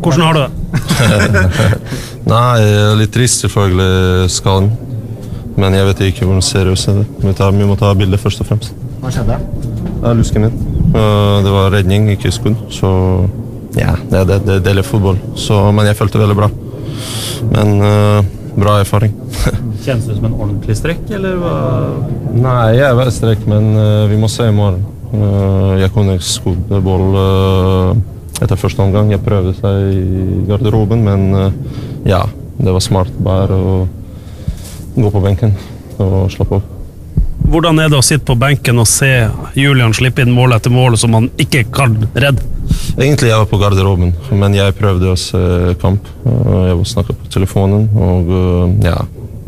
Hvordan har du det? Nei, jeg litt trist selvfølgelig skaden. Men jeg vet ikke hvor seriøs det Vi må ta bilder først og fremst. Hva skjedde? Lusken min. Det var redning, ikke skudd. Så ja, det er fotball. Men jeg følte veldig bra. Men bra erfaring. Kjennes det som en ordentlig strekk, eller hva? Nei, jeg var strekk, men vi må se i morgen. Jeg kunne skudd boll etter første omgang. Jeg prøvde seg i garderoben, men ja, det var smart bare å gå på benken og slappe av. Hvordan er det å sitte på benken og se Julian slippe inn mål etter mål som han ikke kan redde? Egentlig jeg var på garderoben, men jeg prøvde å se kamp. Jeg snakket på telefonen, og ja...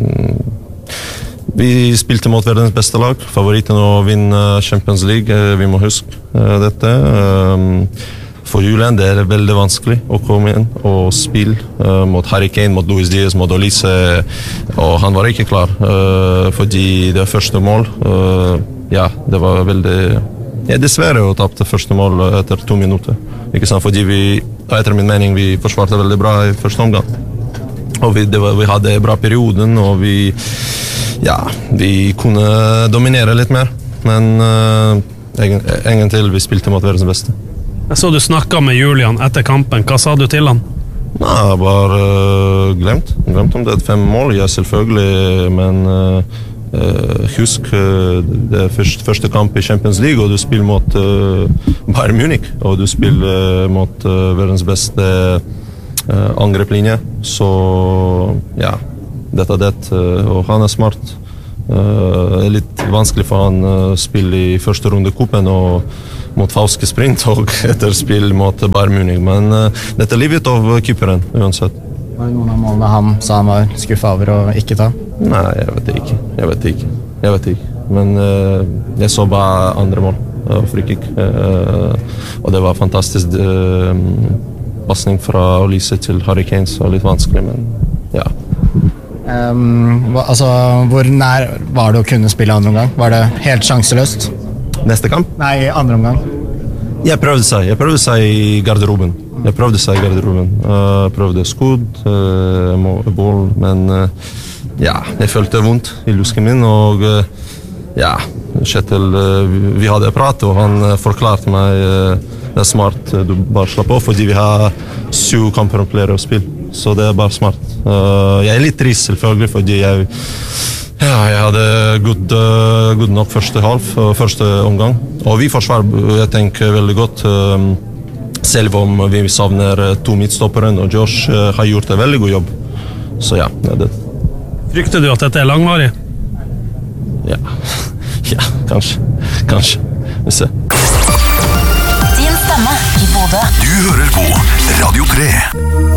Vi spilte mot verdens beste lag. Favoritten å vinne Champions League. Vi må huske dette. For Julian det er veldig vanskelig å komme inn og spille mot Harry Kane, mot Luis Diaz, mot Olise. Og han var ikke klar fordi det første mål. Ja, det var veldig... Jeg dessverre å tapte første mål etter 2 minutter. Ikke sant? Fordi vi, etter min mening, vi forsvarte veldig bra i første omgang. Og vi hadde en bra perioden, og vi kunne dominere litt mer. Men ingen til vi spilte mot verdens beste. Jeg så du snakket med Julian etter kampen. Hva sa du til han? Nei, jeg bare glemt om det 5 mål. Ja, selvfølgelig, men husk, det er første kamp i Champions League, og du spiller mot Bayern Munich, og du spiller mot verdens beste angreplinje, så ja, dette er det, og han er smart. Det er litt vanskelig for han å spille i første runde kuppen og mot falske sprint og etter spill mot Bayern Munich, men dette er livet av keeperen uansett. Var det noen av målene han sa han var skuffet over å ikke ta? Nei, jeg vet ikke. Men jeg så bare andre mål, frikik, og det var fantastisk passning fra Olise til Harry Kane, så litt vanskelig, men ja. Hvor nær var det å kunne spille andre omgang? Var det helt sjanseløst? Neste kamp? Nei, andre omgang. Jeg prøvde seg i garderoben. Jeg prøvde skudd, boll, men ja, jeg følte vondt i lusken min, og ja, Kjetil, vi hadde prat, og han forklarte meg det er smart, du bare slapper av, fordi vi har 7 kamper og flere å spille, så det er bare smart. Jeg er litt trist selvfølgelig, fordi jeg hadde god nok første omgang, og vi forsvarer, jeg tenker veldig godt, selv om vi savner 2 midtstopperen, og Josh har gjort en veldig god jobb, så ja, det er det. Frykter du at dette er langvarig? Ja, kanskje, vi ser. Din stemme i Bodø. Du hører på Radio 3.